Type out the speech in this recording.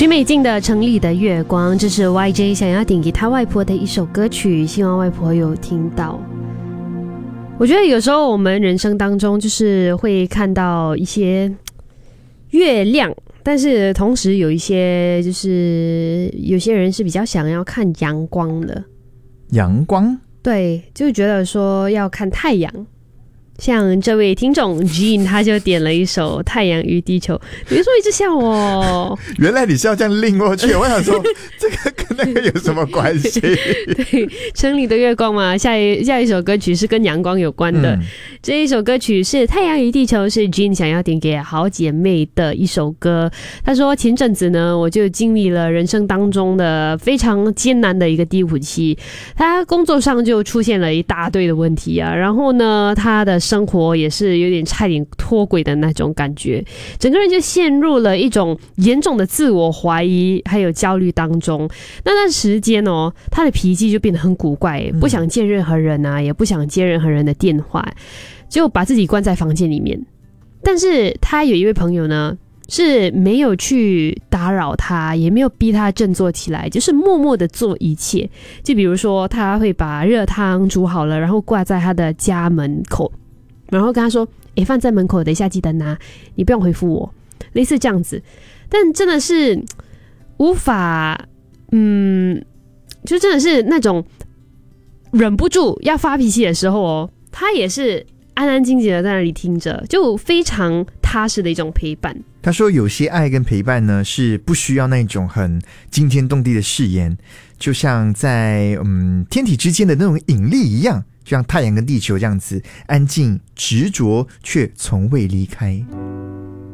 许美静的《城里的月光》，这是 YJ 想要点给他外婆的一首歌曲，希望外婆有听到。我觉得有时候我们人生当中就是会看到一些月亮，但是同时有一些就是有些人是比较想要看阳光的。 阳光？对， 就觉得说要看太阳。像这位听众 Jean 他就点了一首《太阳与地球》，你为什么一直笑我？ 原来你是要这样拎过去，我想说这个跟那个有什么关系？ 对，城里的月光嘛，下一首歌曲是跟阳光有关的。这一首歌曲是《太阳与地球》，是 Jean 想要点给好姐妹的一首歌。她说前阵子呢，我就经历了人生当中的非常艰难的一个低谷期，她工作上就出现了一大堆的问题啊，然后呢，她的生活也是有点差点脱轨的那种感觉，整个人就陷入了一种严重的自我怀疑还有焦虑当中。那段时间哦，他的脾气就变得很古怪，不想见任何人啊，也不想接任何人的电话，就把自己关在房间里面。但是他有一位朋友呢，是没有去打扰他，也没有逼他振作起来，就是默默的做一切。就比如说他会把热汤煮好了，然后挂在他的家门口，然后跟他说饭在门口，等一下记得拿，你不用回复我，类似这样子。但真的是无法就真的是那种忍不住要发脾气的时候哦，他也是安安静静的在那里听着，就非常踏实的一种陪伴。 他说有些爱跟陪伴呢，是不需要那种很惊天动地的誓言，就像在天体之间的那种引力一样，就像太阳跟地球这样子安静执着却从未离开。